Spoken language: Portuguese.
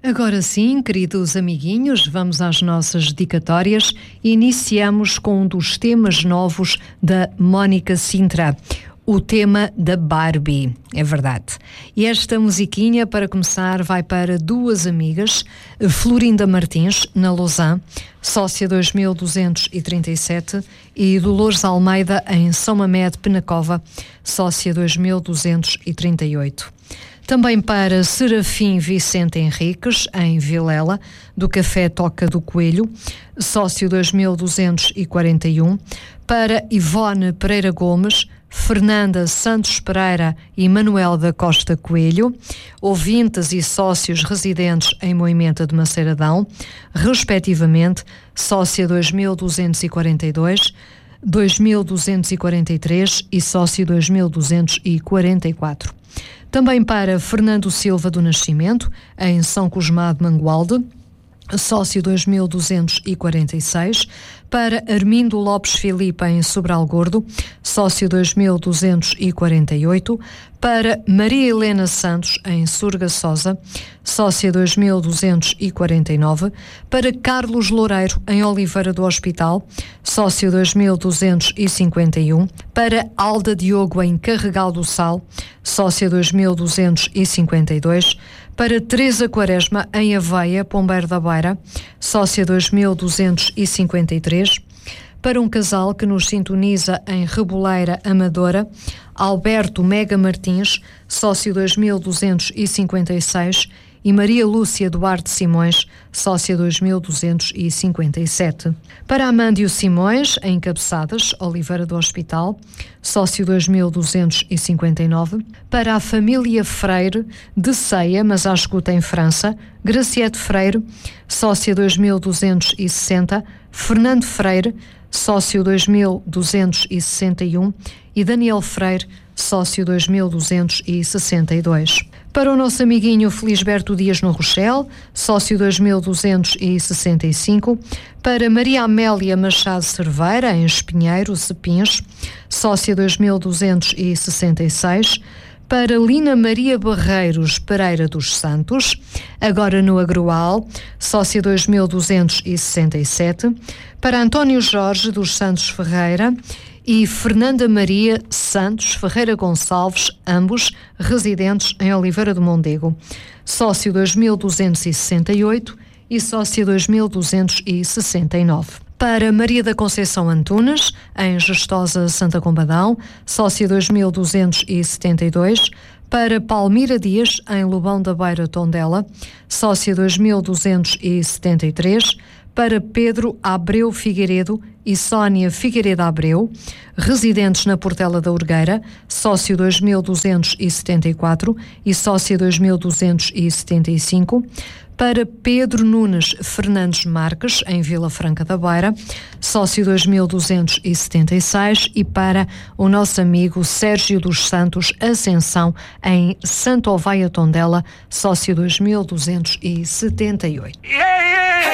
Agora sim, queridos amiguinhos, vamos às nossas dedicatórias e iniciamos com um dos temas novos da Mónica Sintra, o tema da Barbie, é verdade. E esta musiquinha, para começar, vai para duas amigas, Florinda Martins, na Lausanne, sócia 2237, e Dolores Almeida, em São Mamede, Penacova, sócia 2238. Também para Serafim Vicente Henriques, em Vilela, do Café Toca do Coelho, sócio 2241. Para Ivone Pereira Gomes, Fernanda Santos Pereira e Manuel da Costa Coelho, ouvintes e sócios residentes em Moimenta de Maceiradão, respectivamente, sócia 2242, 2243 e sócio 2244. Também para Fernando Silva do Nascimento, em São Cosmá de Mangualde, sócio 2246, para Armindo Lopes Filipe, em Sobral Gordo, sócio 2248, para Maria Helena Santos, em Surga Sosa, sócia 2249, para Carlos Loureiro, em Oliveira do Hospital, sócio 2251, para Alda Diogo, em Carregal do Sal, sócia 2252, para Teresa Quaresma, em Aveia, Pombeiro da Beira, sócia 2253, para um casal que nos sintoniza em Reboleira, Amadora, Alberto Mega Martins, sócio 2256, e Maria Lúcia Duarte Simões, sócia 2257. Para Amândio Simões, em Cabeçadas, Oliveira do Hospital, sócio 2259. Para a família Freire, de Ceia, mas à escuta em França, Graciete Freire, sócia 2260, Fernando Freire, sócio 2261, e Daniel Freire, sócio 2262. Para o nosso amiguinho Felisberto Dias no Rochelle, sócio 2265. Para Maria Amélia Machado Cerveira, em Espinheiro, Cepins, sócia 2266. Para Lina Maria Barreiros Pereira dos Santos, agora no Agroal, sócia 2267. Para António Jorge dos Santos Ferreira e Fernanda Maria Santos Ferreira Gonçalves, ambos residentes em Oliveira do Mondego, sócio 2268 e sócio 2269. Para Maria da Conceição Antunes, em Gestosa Santa Combadão, sócia 2272. Para Palmira Dias, em Lobão da Beira, Tondela, sócia 2273. Para Pedro Abreu Figueiredo e Sónia Figueiredo Abreu, residentes na Portela da Urgueira, sócio 2274 e sócia 2275. Para Pedro Nunes Fernandes Marques, em Vila Franca da Beira, sócio 2276, e para o nosso amigo Sérgio dos Santos Ascensão, em Santo Oveia Tondela, sócio 2278.